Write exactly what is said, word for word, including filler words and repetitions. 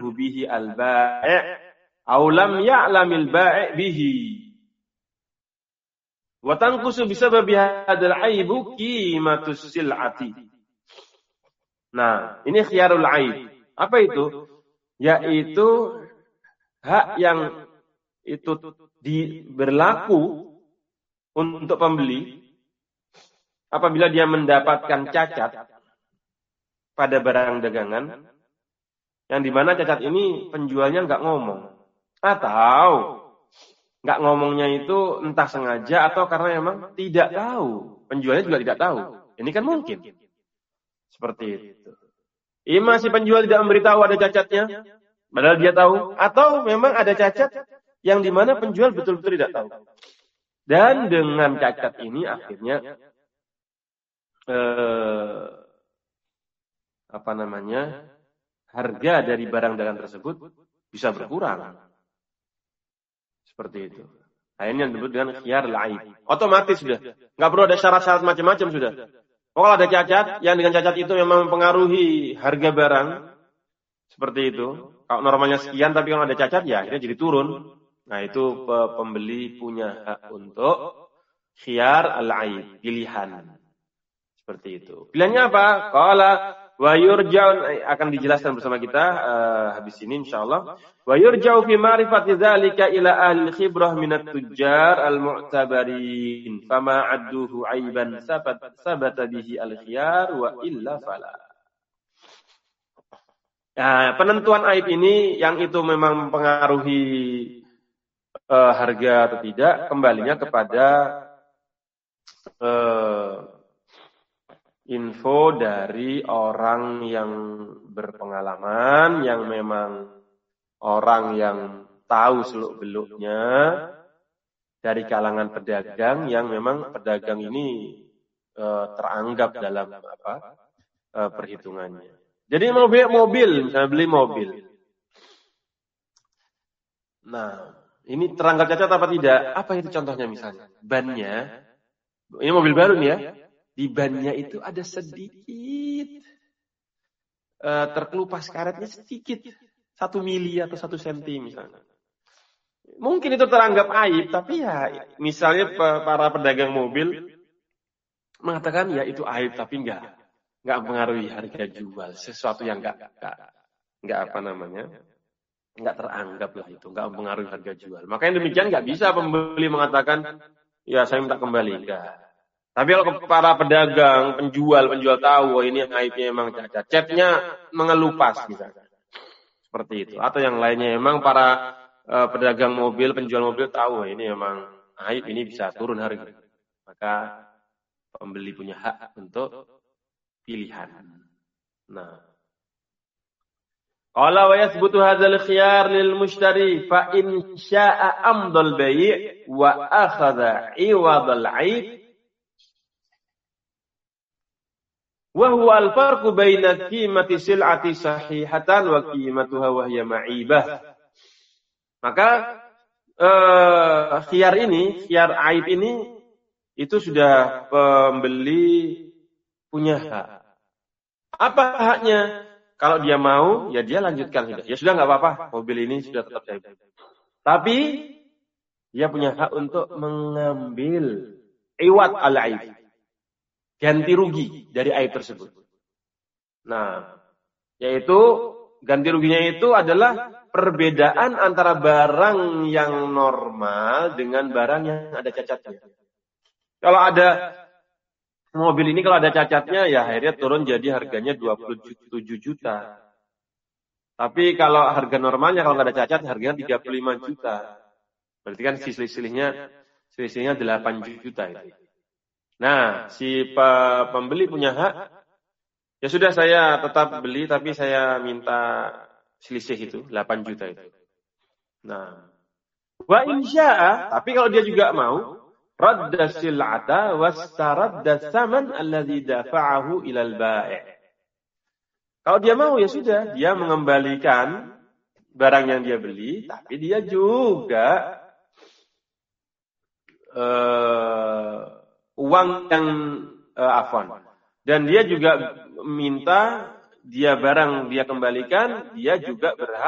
ya'lamhu bihi al-bai' aw lam ya'lamil bai' bihi. Wa tanqusu bisababi hadzal 'aibu qimatus sil'ati. Nah, ini khiyarul 'aib. Apa itu? Yaitu hak yang itu di, berlaku untuk pembeli apabila dia mendapatkan cacat pada barang dagangan, yang dimana cacat ini penjualnya nggak ngomong, atau nggak ngomongnya itu entah sengaja atau karena memang tidak tahu, penjualnya juga tidak tahu. Ini kan mungkin seperti itu. Ima si penjual tidak memberitahu ada cacatnya, padahal dia tahu, atau memang ada cacat yang dimana penjual betul-betul tidak tahu. Dan dengan cacat ini akhirnya eh, apa namanya harga dari barang dagangan tersebut bisa berkurang. Seperti itu. Nah, ini yang disebut dengan khiyarul 'aib. Otomatis sudah, nggak perlu ada syarat-syarat macam-macam sudah. Kalau ada cacat, yang dengan cacat itu memang mempengaruhi harga barang, seperti itu. Kalau normalnya sekian, tapi kalau ada cacat, ya akhirnya jadi turun. Nah, itu pembeli punya hak untuk khiyar al-'aib, pilihan. Seperti itu. Pilihannya apa? Qala wa yurja'u, akan dijelaskan bersama kita uh, habis ini insyaallah. Wa yurja'u fi ma'rifati dzalika ila ahli khibrah minat tujjar al-mu'tabarin fama 'adduhu 'aiban sabat sabata bihi al-khiyar wa illa fala. Nah, penentuan aib ini yang itu memang mempengaruhi uh, harga atau tidak, kembalinya kepada uh, info dari orang yang berpengalaman, yang memang orang yang tahu seluk-beluknya, dari kalangan pedagang yang memang pedagang ini e, teranggap dalam apa e, perhitungannya. Jadi mobil, mobil, misalnya beli mobil. Nah, ini teranggap cacat apa tidak? Apa itu contohnya misalnya? Bannya, ini mobil baru nih ya. Di bannya itu ada sedikit uh, terkelupas karetnya sedikit, satu mili atau satu senti misalnya. Mungkin itu teranggap aib, tapi ya misalnya para pedagang mobil mengatakan ya itu aib, tapi enggak, enggak mempengaruhi harga jual, sesuatu yang enggak, enggak, enggak apa namanya, enggak teranggap lah itu, enggak mempengaruhi harga jual. Makanya demikian enggak bisa pembeli mengatakan ya saya minta kembali, enggak. Tapi kalau para pedagang, penjual, penjual tahu, oh ini aibnya emang cacat, catnya mengelupas misalnya. Seperti itu. Atau yang lainnya emang para uh, pedagang mobil, penjual mobil tahu, oh ini emang aib, ini bisa turun harga. Maka pembeli punya hak untuk pilihan. Nah. Qala wa yathbutu hadzal khiyar lil mushtari fa in syaa'a amdal bai' wa akhadha 'iwadal 'aib wa huwa al-farqu baina qimati sil'ati sahihatan wa qimatuha wa hiya ma'ibah. Maka eh, khiyar ini, khiyar aib ini itu sudah pembeli punya hak. Apa haknya? Kalau dia mau, ya dia lanjutkan sudah. Ya sudah enggak apa-apa, mobil ini sudah tetap saya. Tapi dia punya hak untuk mengambil iwad al-aib. Ganti rugi dari aib tersebut. Nah, yaitu ganti ruginya itu adalah perbedaan antara barang yang normal dengan barang yang ada cacatnya. Kalau ada mobil ini kalau ada cacatnya ya akhirnya turun jadi harganya dua puluh tujuh juta. Tapi kalau harga normalnya kalau nggak ada cacat harganya tiga puluh lima juta. Berarti kan selisihnya selisihnya delapan juta itu. Nah, si pembeli punya hak, ya sudah saya tetap beli, tapi saya minta selisih itu, delapan juta itu. Nah, wa insya'a, tapi kalau dia juga mau, radda sil'ata wastaradda saman alladhi dafa'ahu ilal bai'. Kalau dia mau, ya sudah, dia mengembalikan barang yang dia beli, tapi dia juga uh, uang yang uh, afwan. Dan dia juga minta dia barang dia kembalikan, dia juga berhak